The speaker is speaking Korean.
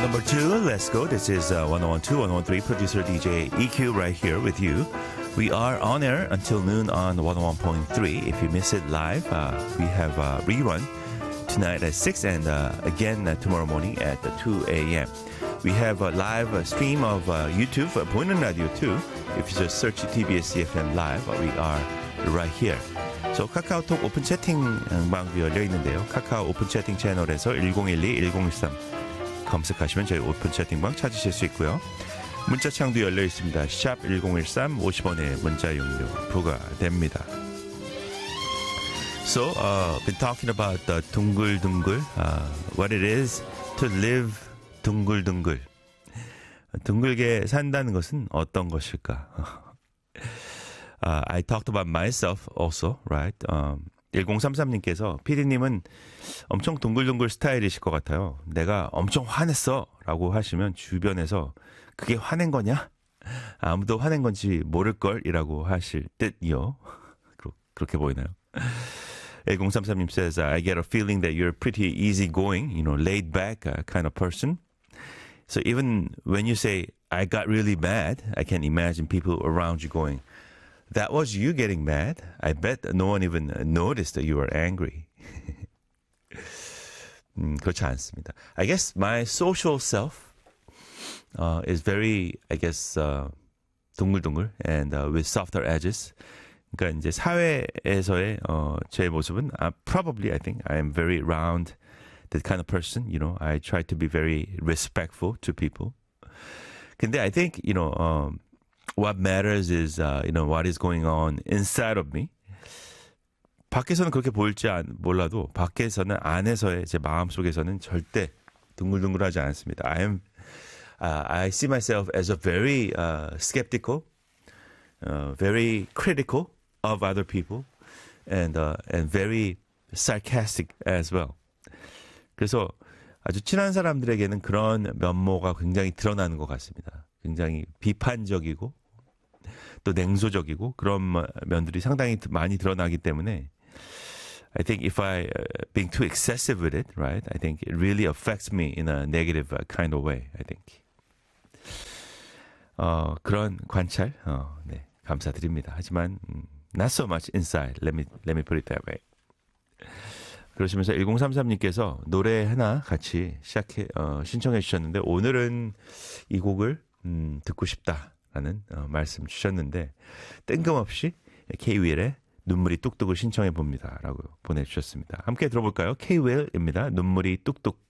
number 2, let's go. This is 1012, 1013 producer DJ EQ right here with you. We are on air until noon on 101.3. If you miss it live, we have a rerun tonight at 6 and again tomorrow morning at 2 a.m. We have a live stream of YouTube, 보이는 라디오 too. If you just search TBS EFM Live, we are right here. So 카카오톡 오픈 채팅방도 열려 있는데요. 카카오 오픈 채팅 채널에서 1012-1013 검색하시면 저희 오픈 채팅방 찾으실 수 있고요. 문자창도 열려 있습니다. 샵 1013 50원의 문자 용료 부과됩니다. So, been talking about 둥글둥글, what it is to live 둥글둥글. 둥글게 산다는 것은 어떤 것일까? I talked about myself also, right? 1033님께서 피디님은 엄청 둥글둥글 스타일이실 것 같아요. 내가 엄청 화냈어 라고 하시면 주변에서 그게 화낸 거냐? 아무도 화낸 건지 모를걸 이라고 하실 듯요. 그렇게 보이나요? 1033님 says, I get a feeling that you're pretty easygoing, laid back kind of person. So even when you say, I got really mad, I can imagine people around you going, that was you getting mad? I bet no one even noticed that you were angry. 그렇지 않습니다. I guess my social self is very, I guess, 둥글둥글 and with softer edges. 그러니까 이제 사회에서의 제 모습은 probably I think I am very round, that kind of person. I try to be very respectful to people. 근데 I think what matters is what is going on inside of me. 밖에서는 그렇게 보일지 몰라도 밖에서는 안에서의 제 마음 속에서는 절대 둥글둥글하지 않습니다. I see myself as a very skeptical, very critical of other people, and very sarcastic as well. 그래서 아주 친한 사람들에게는 그런 면모가 굉장히 드러나는 것 같습니다. 굉장히 비판적이고 또 냉소적이고 그런 면들이 상당히 많이 드러나기 때문에 I think if I being too excessive with it, right? I think it really affects me in a negative kind of way. I think. 그런 관찰, 네, 감사드립니다. 하지만 not so much inside. Let me put it that way. 그러시면서 1033님께서 노래 하나 같이 신청해 주셨는데 오늘은 이 곡을 듣고 싶다라는 말씀 주셨는데 뜬금없이 K-윌의 눈물이 뚝뚝을 신청해 봅니다 라고 보내주셨습니다. 함께 들어볼까요? K-윌입니다. 눈물이 뚝뚝.